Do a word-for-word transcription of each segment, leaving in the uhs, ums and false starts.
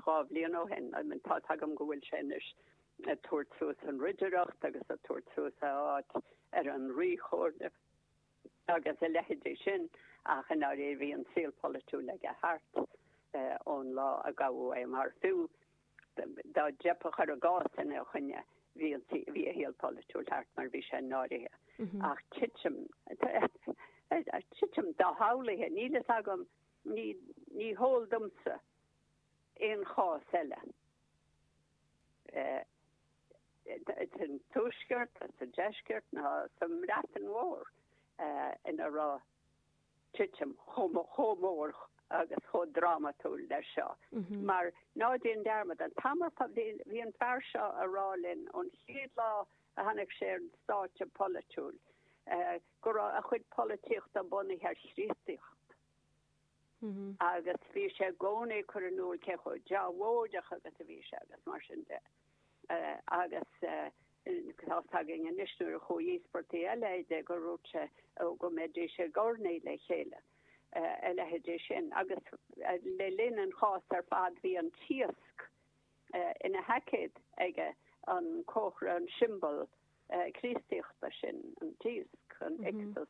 ráblion ó hen an tá agam gohfuil sénis a tuairtús an riidireacht agus a tuairtús áit ar an ríchóde agus a lehéidir sin ach an áir bhí an síalpolú le a hart ón lá a gaú é mar fiú dá jepa chu a gás in a chunne hí hí a héalpolú hart mar bhí sé náirithe ach titim titim dá hálathe nílas agam ní ní hóldumsa éon chá selle it's an túsgurt it's a deskurt na some ratten war in a rá titim homo homor agus ho dramatúil der seo mar ná dín dermad an tamar hí an fear seo a rálinn ón chiad lá a hannig sé an státe polúil go a chud políocht a bunna ar sríocht agus bhí sé gcónaí chu an núil ce chu deabhóideach agus a bhí sé agus mar sin de agus tágin an isúir a choísportí eile de go rúte ó go méidir sé gcónaí le chéile eile sin agus le linn an chás ar fad hí an tíosc ina hecéid ige an cóchra an simbol Christíochta sin an tíosc an Ixtus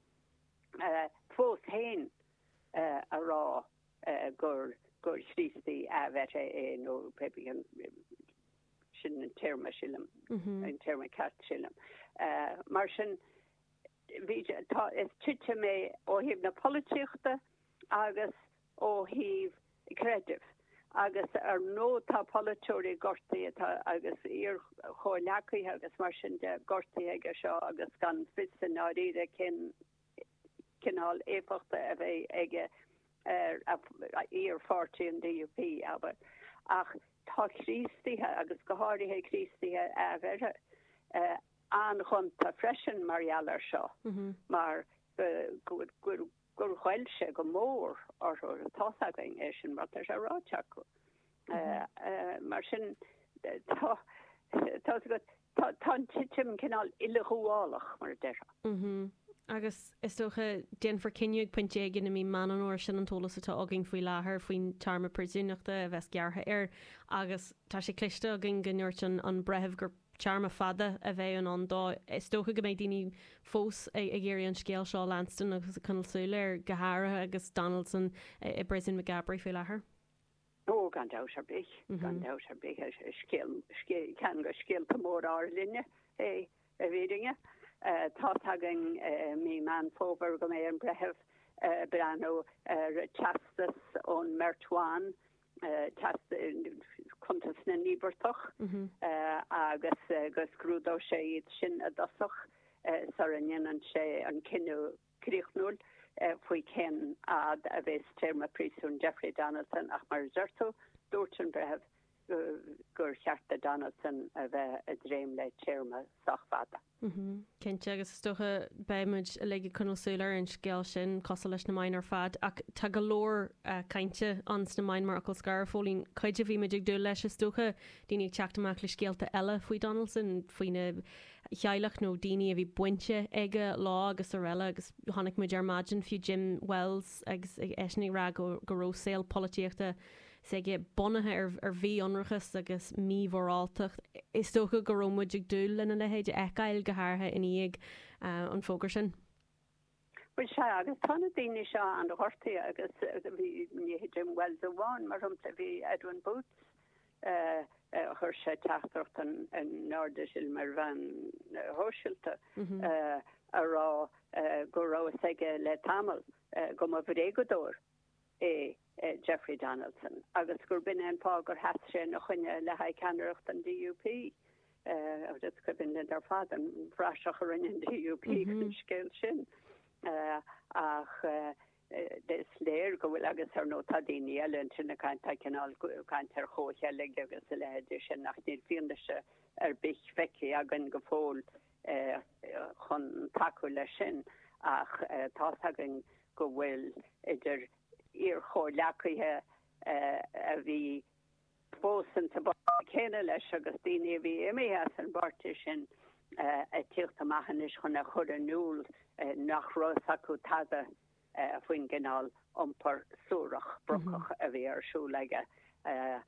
fós héin a rá gur gur Christí a bheit é nó pepi an sin an terma sílam an terma cat sílam mar sin is tiite mé ó híh na políochta agus ó híh creative agus ar nó tá polúí gortaí agus ar cholechaí agus mar sin de gortaí aige seo agus gan fisan áíre cin cinál éfachta a bheith ige ar ar fortí an D U P aber ach tá Christíthe agus go háirithe Christíthe a bheit an chunta freisin marialar seo mar gur gur chhuiilse go mór ar tásaing é sin mar se ráteach go mar sin tá go tá titim cinál ile chuálach mar deire. Agus is stocha den for cinneag pointé gin mí man an or sin an tolas atá agin faoi láthair faoin tarma presúnachta a bheits geartha ar agus tá sé cliste agin gnirt an an bretheh gur charma fada a bheith an an dá is stocha go méid daoine fós a ggéirí an scéal seo Lanston agus chunasúla ar gothra agus Donaldson i Bresin McGabry faoi láthair. Ó gan da ar bích gan da ar bích scéal cean go scéalta mór á linne é a bhéidirnge. Tá agin mí man fóbar go mé an bretheh brano chastas ón Mertháin contas na níbertoch agus gus grúdó sé iad sin a dasach sarin an sé an cinú críochnúil faoi cin ad a bheits terma prísún Jeffrey Donaldson ach mar zerto dúirtin bretheh gur cheartta Donaldson a bheith a dréim le terma sachfada. Cinnte agus stocha beimiid a le chunasúlar an scéal sin cos leis na main ar fad ach tá go leor cainte ans na main mar acal scar fólín chuide bhí meidir dú leis is stocha daoine teachtamach le scéalta eile faoi Donaldson faoine chealach nó daoine a bhí buinte aige lá agus ar eile agus tháinig muid ar maidin fiú Jim Wells agus eisnig ra go rósil políochta sé bonathe ar ar bhí anrachas agus míhóráltacht is stocha go rómuid dúil lena le héide eáil gothirtha in íag an fógur sin. Well se agus tána daine seo an hortaí agus bhí Jim Wells a bháin mar rumta bhí Edwin Boots chur sé teachtarcht an nádaisiil mar bhean hóisiilta a rá go rá aige le tamil go a bhd égadóir é Jeffrey Donaldson agus gur bin an pá gur hat sé nach chuine le ha ceanreacht an D U P agus go bin ar fad an bhráiseach ar in D U P scéil sin ach des léir go bhfuil agus ar nó tá daoine eile sinna caiinta cinál caiint ar chócheile agus a leidir sin nach níl fiandaise ar bich feici agan go fóil chun taú le sin ach tá agan go bhfuil idir ir cho lechaithe a bhí fósan sa chéine leis agus daoine bhí imime an barta sin a tíocht amachchanis chun a chur an núl nach rá acu tada faoin gnáil ompar súrach brochach a bhí arsú leige